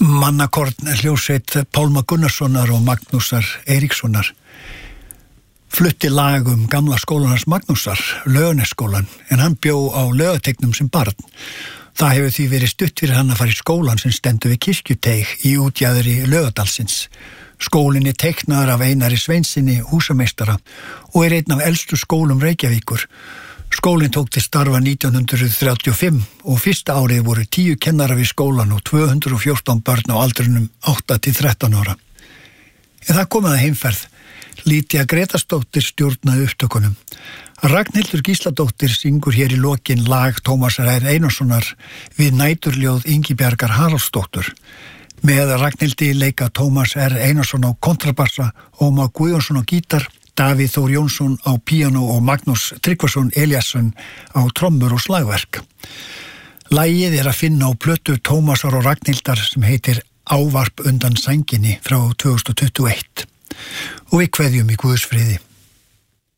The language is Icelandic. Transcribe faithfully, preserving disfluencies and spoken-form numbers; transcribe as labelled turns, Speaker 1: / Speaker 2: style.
Speaker 1: Mannakorn hljómsveit Pálma Gunnarssonar og Magnúsar Eiríkssonar flutti lag um gamla skólan hans Magnúsar, Laugarnesskólan, en hann bjó á Laugategnum sem barn. Það hefur því verið stutt fyrir hann að fara í skólan sem stendur við Kirkjuteig í útjaðri Laugadalsins. Skólinn er teiknaður af Einari Sveinsinni húsameistara og er einn af elstu skólum Reykjavíkur. Skólinn tók til starfa nítján hundruð þrjátíu og fimm og fyrsta árið voru tíu kennara við skólan og tvö hundruð og fjórtán börn á aldrinum átta til þrettán ára. En það kom að heimferð. Lítja Gretarsdóttir stjórnaði upptökunum. Ragnhildur Gísladóttir syngur hér í lokin lag Tómasar R. Einarssonar við næturljóð Ingibjargar Haraldsdóttur. Með Ragnhildi leika Tómas R. Einarsson á kontrabassa, Ómar Guðjónsson á gítar, Davíð Þór Jónsson á píanó og Magnús Tryggvason Eliasson á trommur og slagverk. Lagið er að finna á plötu Tómasar og Ragnhildar sem heitir Ávarp undan sænginni frá tvö þúsund tuttugu og eitt. Og við kveðjum í Guðs friði.